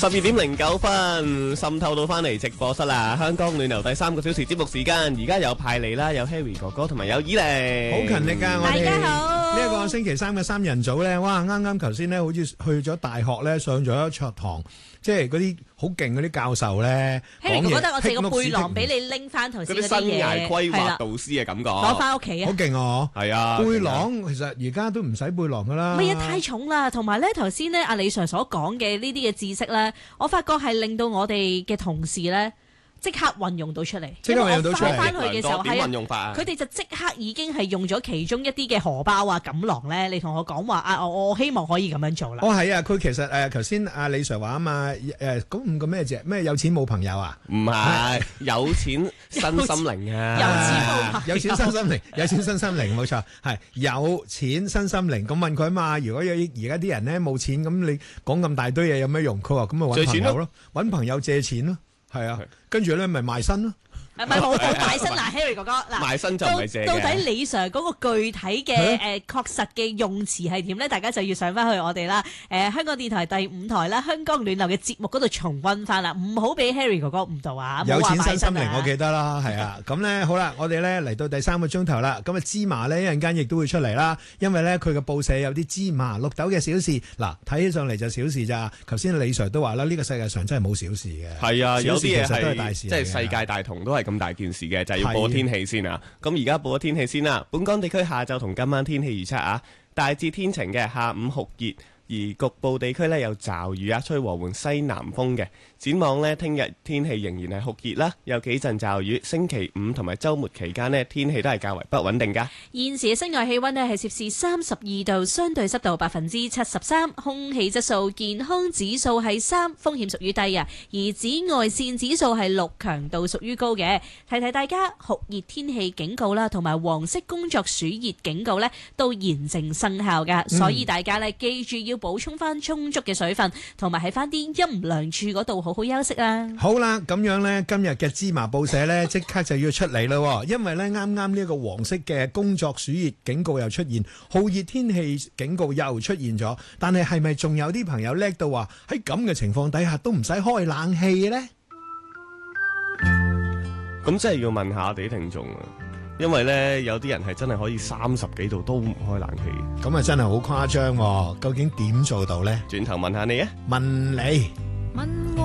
12:09滲透到翻嚟直播室啦。香港暖流第3個小時節目時間，而家有派嚟啦，有 Harry 哥哥同埋有以玲， 好勤力㗎，我哋大家好。 呢一個星期三嘅三人組咧，哇！啱頭先咧，好似去咗大學咧，上咗一堂堂，即係嗰啲好勁嗰啲教授咧。 Harry 哥哥，覺得我借個背囊俾你拎翻頭先嗰啲嘢， 生涯規劃導師嘅感覺， 攞翻屋企啊！ 好勁啊！ 係啊， 背囊其實而家都唔使背囊噶啦。 唔係啊，太重啦。同埋咧，頭先咧阿李 Sir 所講嘅呢啲嘅知識咧，我發覺係令到我哋嘅同事咧，即刻運用到出嚟。 即刻運用到出嚟。 翻去嘅時候點運用法啊？ 佢哋就即刻已經係用咗其中一啲嘅荷包啊、錦囊咧，你同我講話啊，我希望可以咁樣做啦。 哦，係啊，佢其實頭先阿李 Sir 話啊嘛，嗰5個咩字？咩有錢冇朋友啊？ 唔係，有錢新心靈啊！ 有錢新心靈，有錢新心靈，冇錯，係有錢新心靈。咁問佢啊嘛，如果有而家啲人咧冇錢，咁你講咁大堆嘢有咩用？佢話咁咪揾朋友咯，揾朋友借錢咯。係啊，跟住咧咪賣身咯。 唔係冇賣身嗱 ，Harry 哥哥嗱， 賣身就唔係借嘅。 到底李 Sir 嗰個具體嘅確實嘅用詞係點咧？大家就要上翻去我哋啦，香港電台第5台啦，香港暖流嘅節目嗰度重溫翻啦，唔好俾 Harry 哥哥誤導啊！ 有錢新心靈，我記得啦，係啊。咁咧好啦，我哋咧嚟到第3個鐘頭啦。咁啊芝麻咧一陣間亦都會出嚟啦，因為咧佢嘅報社有啲芝麻綠豆嘅小事，嗱睇起上嚟就小事咋。頭先李 Sir 都話啦，呢個世界上真係冇小事嘅。 係啊，有啲嘢其實都係大事， 即係世界大同都係咁大件事嘅，就係要報天氣先啊！咁而家報咗天氣先啦。本港地區下晝同今晚天氣預測啊，大致天晴嘅，下午酷熱，而局部地區有驟雨啊，吹和緩西南風嘅。展望呢，聽日天氣仍然係酷熱啦，有幾陣驟雨。星期5同埋週末期間呢，天氣都係較為不穩定㗎。 現時嘅室外氣溫呢係攝氏32度，相對濕度73%，空氣質素健康指數係3，風險屬於低啊。而紫外線指數係6，強度屬於高嘅。提提大家，酷熱天氣警告啦，同埋黃色工作暑熱警告呢都現正生效㗎，所以大家呢記住要補充翻充足嘅水分，同埋喺翻啲陰涼處嗰度好好休息啦。 好啦，咁樣呢，今日嘅芝麻報社呢，即刻就要出嚟啦，因為呢啱啱呢個黃色嘅工作暑熱警告又出現，酷熱天氣警告又出現咗，但係咪仲有啲朋友叻到話喺咁嘅情況底下都唔使開冷氣呢？ 咁真係要問下我哋啲聽眾啊，因為呢，有啲人係真係可以30幾度都唔開冷氣， 咁啊真係好誇張喎，究竟點做到呢？ 轉頭問下你啊， 問你。